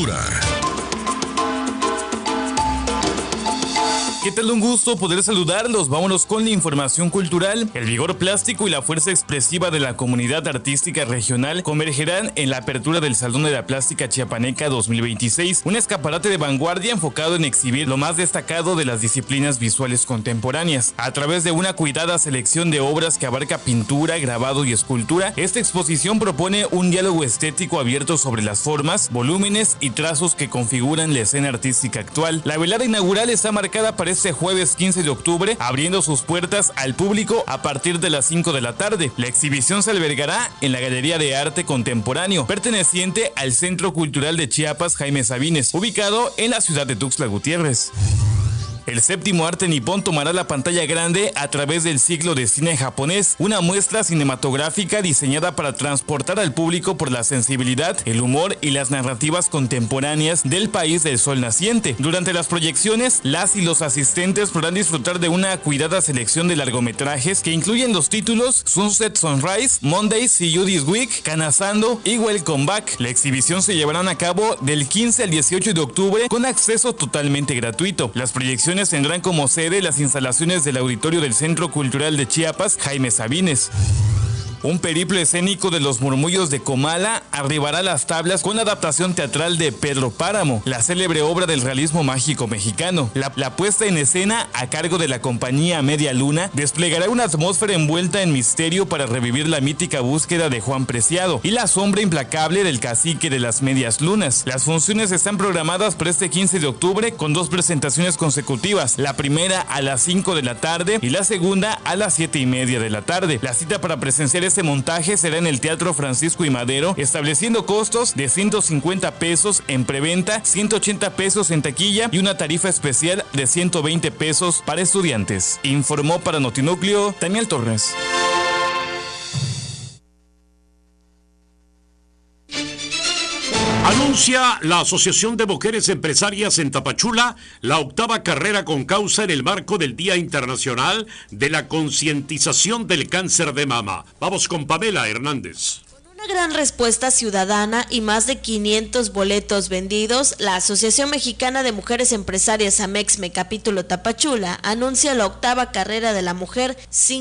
Cultura. ¿Qué tal? Un gusto poder saludarlos. Vámonos con la información cultural. El vigor plástico y la fuerza expresiva de la comunidad artística regional convergerán en la apertura del Salón de la Plástica Chiapaneca 2026, un escaparate de vanguardia enfocado en exhibir lo más destacado de las disciplinas visuales contemporáneas. A través de una cuidada selección de obras que abarca pintura, grabado y escultura, esta exposición propone un diálogo estético abierto sobre las formas, volúmenes y trazos que configuran la escena artística actual. La velada inaugural está marcada para este jueves 15 de octubre, abriendo sus puertas al público a partir de las 5 de la tarde. La exhibición se albergará en la Galería de Arte Contemporáneo, perteneciente al Centro Cultural de Chiapas Jaime Sabines, ubicado en la ciudad de Tuxtla Gutiérrez. El séptimo arte nipón tomará la pantalla grande a través del ciclo de cine japonés, una muestra cinematográfica diseñada para transportar al público por la sensibilidad, el humor y las narrativas contemporáneas del país del sol naciente. Durante las proyecciones, las y los asistentes podrán disfrutar de una cuidada selección de largometrajes que incluyen los títulos Sunset Sunrise, Monday See You This Week, Kanazando y Welcome Back. La exhibición se llevará a cabo del 15 al 18 de octubre con acceso totalmente gratuito. Las proyecciones tendrán como sede las instalaciones del auditorio del Centro Cultural de Chiapas Jaime Sabines. Un periplo escénico de los murmullos de Comala arribará a las tablas con la adaptación teatral de Pedro Páramo, la célebre obra del realismo mágico mexicano. La puesta en escena, a cargo de la compañía Media Luna, desplegará una atmósfera envuelta en misterio para revivir la mítica búsqueda de Juan Preciado y la sombra implacable del cacique de las medias lunas. Las funciones están programadas para este 15 de octubre con 2 presentaciones consecutivas, la primera a las 5 de la tarde y la segunda a las 7:30 de la tarde. La cita para presenciar este montaje será en el Teatro Francisco I. Madero, estableciendo costos de 150 pesos en preventa, 180 pesos en taquilla y una tarifa especial de 120 pesos para estudiantes. Informó para Notinúcleo Daniel Torres. Anuncia la Asociación de Mujeres Empresarias en Tapachula la 8ª carrera con causa en el marco del Día Internacional de la Concientización del Cáncer de Mama. Vamos con Pamela Hernández. Una gran respuesta ciudadana y más de 500 boletos vendidos, la Asociación Mexicana de Mujeres Empresarias AMEXME Capítulo Tapachula anuncia la 8ª carrera de la mujer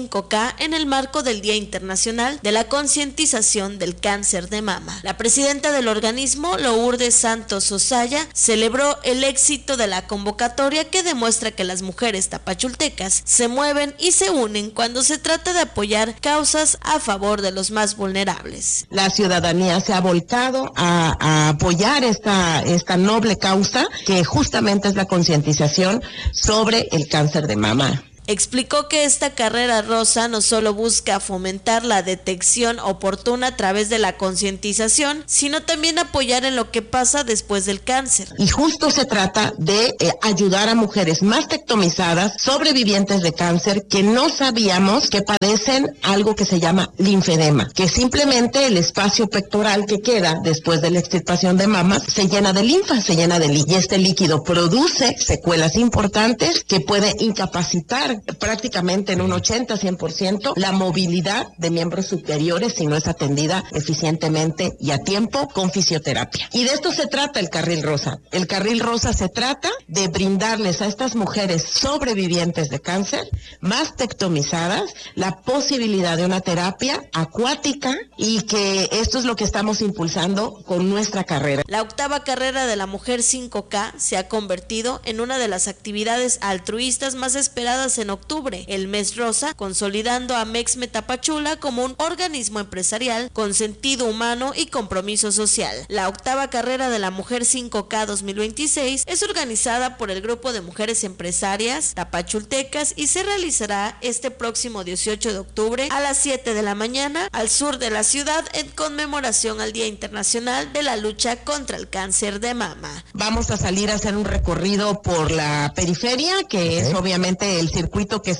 5K en el marco del Día Internacional de la Concientización del Cáncer de Mama. La presidenta del organismo, Lourdes Santos Osaya, celebró el éxito de la convocatoria que demuestra que las mujeres tapachultecas se mueven y se unen cuando se trata de apoyar causas a favor de los más vulnerables. La ciudadanía se ha volcado a apoyar esta noble causa que justamente es la concientización sobre el cáncer de mama. Explicó que esta carrera rosa no solo busca fomentar la detección oportuna a través de la concientización, sino también apoyar en lo que pasa después del cáncer. Y justo se trata de ayudar a mujeres mastectomizadas, sobrevivientes de cáncer, que no sabíamos que padecen algo que se llama linfedema, que simplemente el espacio pectoral que queda después de la extirpación de mamas se llena de linfa, se llena de líquido. Y este líquido produce secuelas importantes que puede incapacitar prácticamente en un 80-100% la movilidad de miembros superiores si no es atendida eficientemente y a tiempo con fisioterapia. Y de esto se trata el Carril Rosa. El Carril Rosa se trata de brindarles a estas mujeres sobrevivientes de cáncer, mastectomizadas, la posibilidad de una terapia acuática, y que esto es lo que estamos impulsando con nuestra carrera. La 8ª carrera de la mujer 5K se ha convertido en una de las actividades altruistas más esperadas en octubre, el mes rosa, consolidando a AMEXME Tapachula como un organismo empresarial con sentido humano y compromiso social. La 8ª carrera de la mujer 5K 2026 es organizada por el Grupo de Mujeres Empresarias Tapachultecas y se realizará este próximo 18 de octubre a las 7 de la mañana al sur de la ciudad en conmemoración al Día Internacional de la Lucha contra el Cáncer de Mama. Vamos a salir a hacer un recorrido por la periferia, que es obviamente el circuito que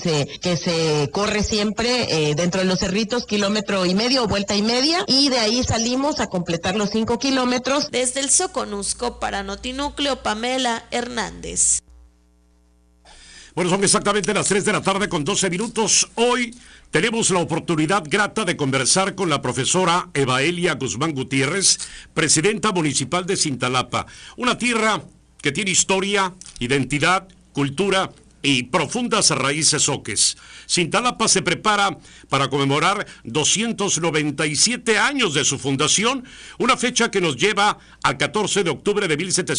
se corre siempre dentro de los cerritos, 1,5 kilómetros o vuelta y media, y de ahí salimos a completar los 5 kilómetros. Desde el Soconusco para Notinúcleo, Pamela Hernández. Bueno, son exactamente las 3 de la tarde con 12 minutos. Hoy Tenemos la oportunidad grata de conversar con la profesora Evaelia Guzmán Gutiérrez, presidenta municipal de Cintalapa, una tierra que tiene historia, identidad, cultura y profundas raíces zoques. Cintalapa se prepara para conmemorar 297 años de su fundación, una fecha que nos lleva al 14 de octubre de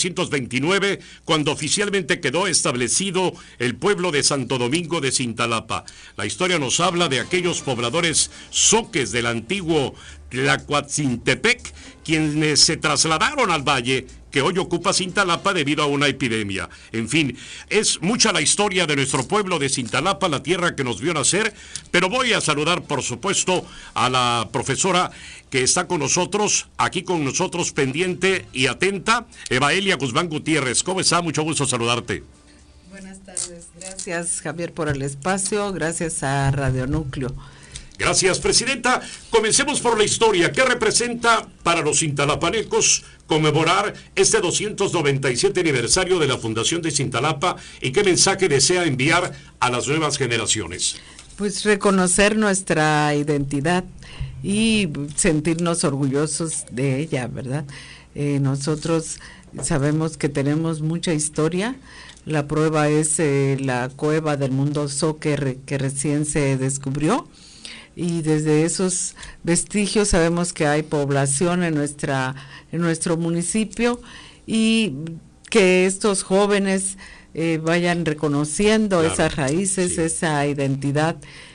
1729, cuando oficialmente quedó establecido el pueblo de Santo Domingo de Cintalapa. La historia nos habla de aquellos pobladores zoques del antiguo Tlacuatzintepec, quienes se trasladaron al valle que hoy ocupa Cintalapa debido a una epidemia. En fin, es mucha la historia de nuestro pueblo de Cintalapa, la tierra que nos vio nacer, pero voy a saludar, por supuesto, a la profesora que está con nosotros, aquí con nosotros, pendiente y atenta, Evaelia Guzmán Gutiérrez. ¿Cómo está? Mucho gusto saludarte. Buenas tardes. Gracias, Javier, por el espacio. Gracias a Radio Núcleo. Gracias, presidenta. Comencemos por la historia. ¿Qué representa para los cintalapanecos conmemorar este 297 aniversario de la Fundación de Cintalapa y qué mensaje desea enviar a las nuevas generaciones? Pues reconocer nuestra identidad y sentirnos orgullosos de ella, ¿verdad? Nosotros sabemos que tenemos mucha historia. La prueba es la cueva del mundo zoque que recién se descubrió. Y desde esos vestigios sabemos que hay población en nuestro municipio y que estos jóvenes vayan reconociendo esas raíces, sí, esa identidad.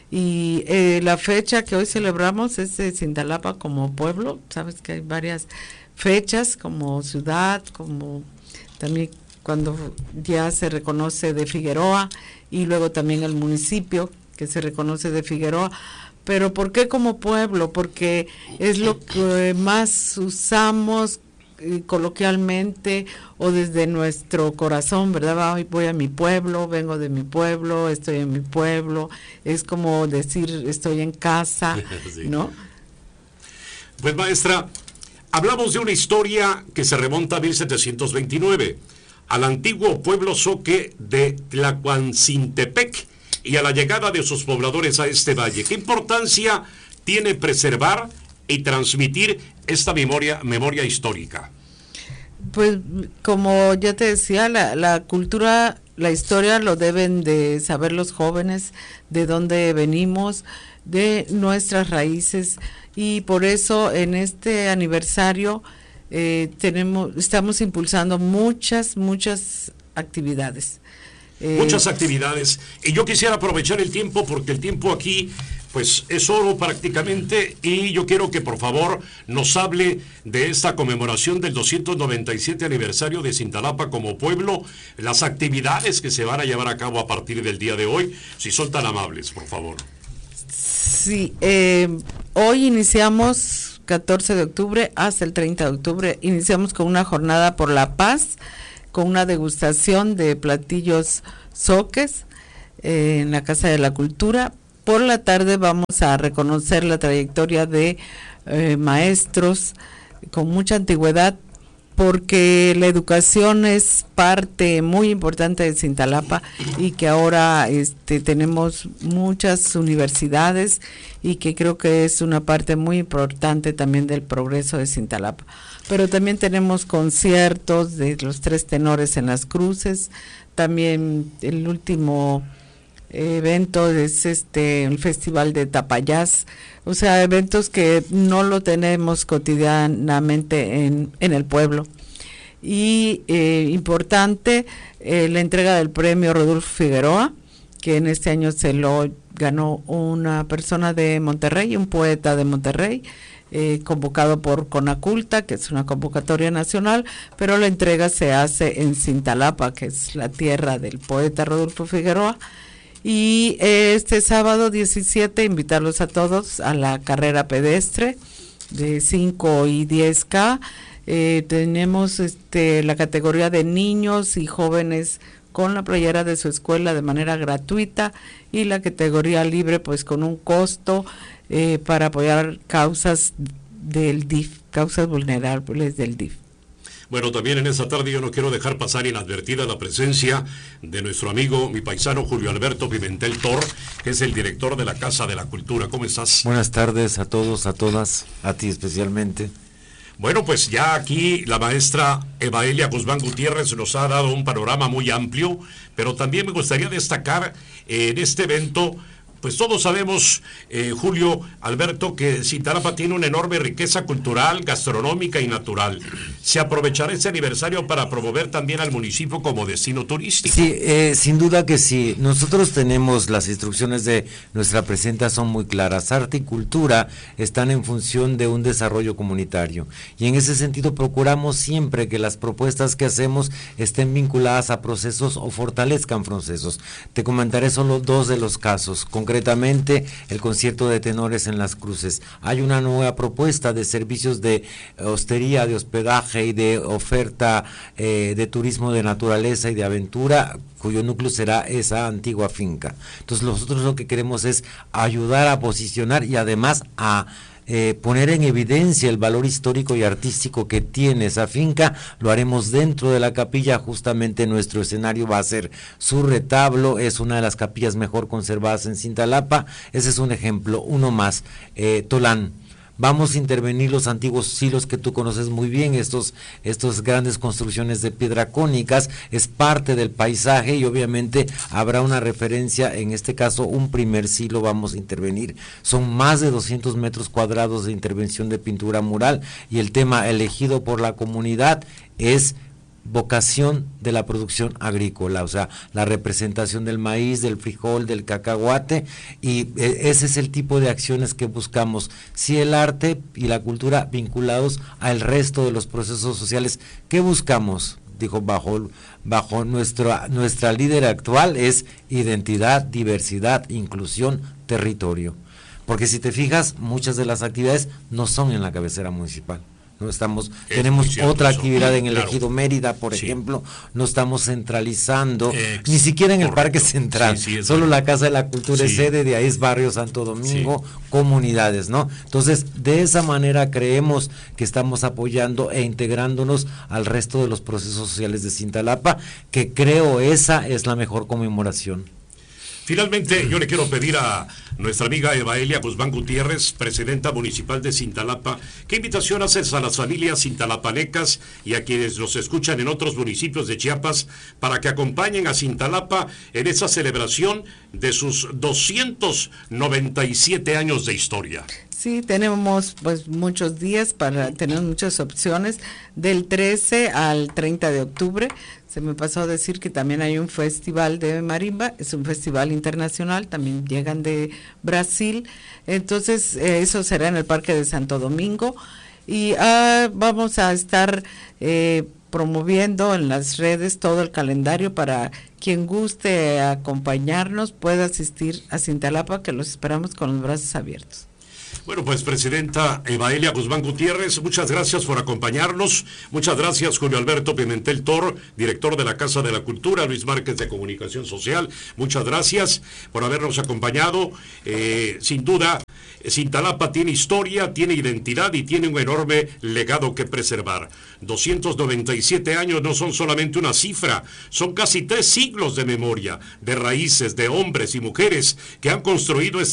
Y la fecha que hoy celebramos es de Cintalapa como pueblo. Sabes que hay varias fechas como ciudad, como también cuando ya se reconoce de Figueroa y luego también el municipio que se reconoce de Figueroa. Pero ¿por qué como pueblo? Porque es lo que más usamos coloquialmente o desde nuestro corazón, ¿verdad? Hoy voy a mi pueblo, vengo de mi pueblo, estoy en mi pueblo, es como decir estoy en casa, sí, ¿no? Pues maestra, hablamos de una historia que se remonta a 1729, al antiguo pueblo zoque de Tlacuatzintepec, y a la llegada de sus pobladores a este valle. ¿Qué importancia tiene preservar y transmitir esta memoria histórica? Pues como ya te decía, la cultura, la historia lo deben de saber los jóvenes, de dónde venimos, de nuestras raíces, y por eso en este aniversario estamos impulsando muchas actividades. Muchas actividades, y yo quisiera aprovechar el tiempo porque el tiempo aquí pues es oro prácticamente, y yo quiero que por favor nos hable de esta conmemoración del 297 aniversario de Cintalapa como pueblo, las actividades que se van a llevar a cabo a partir del día de hoy, si son tan amables, por favor. Sí, hoy iniciamos 14 de octubre hasta el 30 de octubre, iniciamos con una jornada por la paz, con una degustación de platillos zoques en la Casa de la Cultura. Por la tarde vamos a reconocer la trayectoria de maestros con mucha antigüedad, porque la educación es parte muy importante de Cintalapa y que ahora tenemos muchas universidades y que creo que es una parte muy importante también del progreso de Cintalapa. Pero también tenemos conciertos de los tres tenores en las cruces, también el último evento es el Festival de Tapayás, o sea, eventos que no lo tenemos cotidianamente en el pueblo. Y importante, la entrega del premio Rodolfo Figueroa, que en este año se lo ganó una persona de Monterrey, un poeta de Monterrey, convocado por Conaculta, que es una convocatoria nacional, pero la entrega se hace en Cintalapa, que es la tierra del poeta Rodolfo Figueroa. Y este sábado 17 invitarlos a todos a la carrera pedestre de 5 y 10K. Tenemos la categoría de niños y jóvenes con la playera de su escuela de manera gratuita, y la categoría libre pues con un costo para apoyar causas del DIF, causas vulnerables del DIF. Bueno, también en esta tarde yo no quiero dejar pasar inadvertida la presencia de nuestro amigo, mi paisano Julio Alberto Pimentel Tor, que es el director de la Casa de la Cultura. ¿Cómo estás? Buenas tardes a todos, a todas, a ti especialmente. Bueno, pues ya aquí la maestra Evaelia Guzmán Gutiérrez nos ha dado un panorama muy amplio, pero también me gustaría destacar en este evento. Pues todos sabemos, Julio Alberto, que Cintalapa tiene una enorme riqueza cultural, gastronómica y natural. ¿Se aprovechará ese aniversario para promover también al municipio como destino turístico? Sí, sin duda que sí. Nosotros tenemos las instrucciones de nuestra presidenta, son muy claras. Arte y cultura están en función de un desarrollo comunitario. Y en ese sentido procuramos siempre que las propuestas que hacemos estén vinculadas a procesos o fortalezcan procesos. Te comentaré solo dos de los casos. Concretamente, el concierto de tenores en Las Cruces. Hay una nueva propuesta de servicios de hostería, de hospedaje y de oferta de turismo de naturaleza y de aventura, cuyo núcleo será esa antigua finca. Entonces nosotros lo que queremos es ayudar a posicionar y además a poner en evidencia el valor histórico y artístico que tiene esa finca. Lo haremos dentro de la capilla. Justamente nuestro escenario va a ser su retablo, es una de las capillas mejor conservadas en Cintalapa. Ese es un ejemplo, uno más. Tolán. Vamos a intervenir los antiguos silos que tú conoces muy bien, estos grandes construcciones de piedra cónicas, es parte del paisaje y obviamente habrá una referencia, en este caso un primer silo vamos a intervenir. Son más de 200 metros cuadrados de intervención de pintura mural y el tema elegido por la comunidad es vocación de la producción agrícola, o sea, la representación del maíz, del frijol, del cacahuate, y ese es el tipo de acciones que buscamos. Sí, el arte y la cultura vinculados al resto de los procesos sociales. ¿Qué buscamos? Dijo bajo nuestra líder actual es identidad, diversidad, inclusión, territorio. Porque si te fijas, muchas de las actividades no son en la cabecera municipal. Tenemos cierto, otra actividad en el Ejido Mérida, por ejemplo, no estamos centralizando, ni siquiera en el Parque Central, solo la Casa de la Cultura es sede, de ahí es Barrio Santo Domingo, comunidades, ¿no? Entonces, de esa manera creemos que estamos apoyando e integrándonos al resto de los procesos sociales de Cintalapa, que creo esa es la mejor conmemoración. Finalmente, yo le quiero pedir a nuestra amiga Evaelia Guzmán Gutiérrez, presidenta municipal de Cintalapa, ¿qué invitación haces a las familias cintalapanecas y a quienes nos escuchan en otros municipios de Chiapas para que acompañen a Cintalapa en esa celebración de sus 297 años de historia? Sí, tenemos pues muchos días tenemos muchas opciones, del 13 al 30 de octubre. Se me pasó a decir que también hay un festival de marimba, es un festival internacional, también llegan de Brasil, entonces eso será en el Parque de Santo Domingo y vamos a estar promoviendo en las redes todo el calendario para quien guste acompañarnos, pueda asistir a Cintalapa, que los esperamos con los brazos abiertos. Bueno, pues presidenta Evaelia Guzmán Gutiérrez, muchas gracias por acompañarnos. Muchas gracias, Julio Alberto Pimentel Tor, director de la Casa de la Cultura, Luis Márquez de Comunicación Social. Muchas gracias por habernos acompañado. Sin duda, Cintalapa tiene historia, tiene identidad y tiene un enorme legado que preservar. 297 años no son solamente una cifra, son casi 3 siglos de memoria, de raíces, de hombres y mujeres que han construido esta